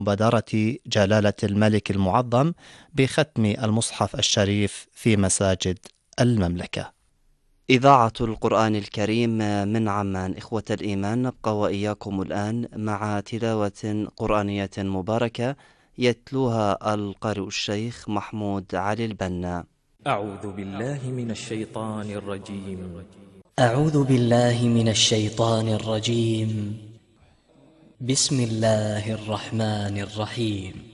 مبادرة جلالة الملك المعظم بختم المصحف الشريف في مساجد المملكة. إذاعة القرآن الكريم من عمان. إخوة الإيمان، نبقى وإياكم الآن مع تلاوة قرآنية مباركة يتلوها القارئ الشيخ محمود علي البنا. أعوذ بالله من الشيطان الرجيم. أعوذ بالله من الشيطان الرجيم. بسم الله الرحمن الرحيم.